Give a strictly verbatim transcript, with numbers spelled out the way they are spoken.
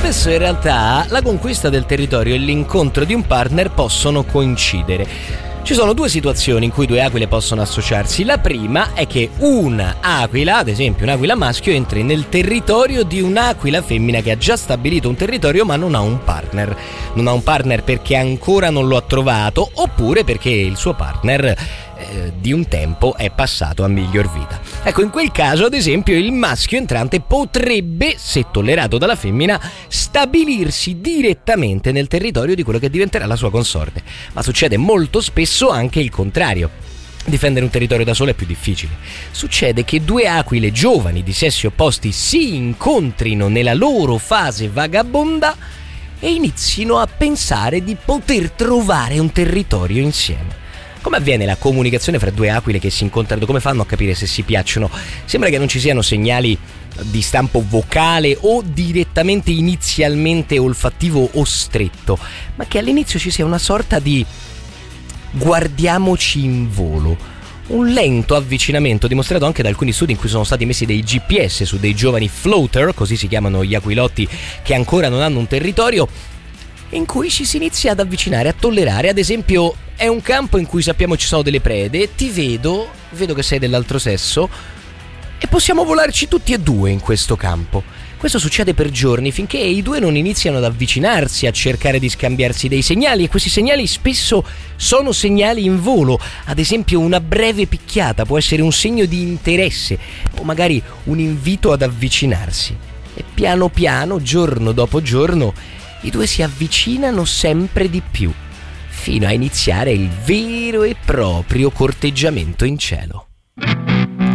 spesso in realtà la conquista del territorio e l'incontro di un partner possono coincidere. Ci sono due situazioni in cui due aquile possono associarsi. La prima è che una aquila, ad esempio un'aquila maschio, entri nel territorio di un'aquila femmina che ha già stabilito un territorio ma non ha un partner. Non ha un partner perché ancora non lo ha trovato, oppure perché il suo partner eh, di un tempo è passato a miglior vita. Ecco, in quel caso, ad esempio, il maschio entrante potrebbe, se tollerato dalla femmina, stabilirsi direttamente nel territorio di quello che diventerà la sua consorte. Ma succede molto spesso anche il contrario. Difendere un territorio da solo è più difficile. Succede che due aquile giovani di sessi opposti si incontrino nella loro fase vagabonda e inizino a pensare di poter trovare un territorio insieme. Come avviene la comunicazione fra due aquile che si incontrano? Come fanno a capire se si piacciono? Sembra che non ci siano segnali di stampo vocale o direttamente inizialmente olfattivo o stretto, ma che all'inizio ci sia una sorta di guardiamoci in volo. Un lento avvicinamento dimostrato anche da alcuni studi in cui sono stati messi dei G P S su dei giovani floater, così si chiamano gli aquilotti che ancora non hanno un territorio, in cui ci si inizia ad avvicinare, a tollerare. Ad esempio, è un campo in cui sappiamo ci sono delle prede, ti vedo, vedo che sei dell'altro sesso e possiamo volarci tutti e due in questo campo. Questo succede per giorni finché i due non iniziano ad avvicinarsi, a cercare di scambiarsi dei segnali, e questi segnali spesso sono segnali in volo. Ad esempio, una breve picchiata può essere un segno di interesse o magari un invito ad avvicinarsi. E piano piano, giorno dopo giorno, i due si avvicinano sempre di più, fino a iniziare il vero e proprio corteggiamento in cielo.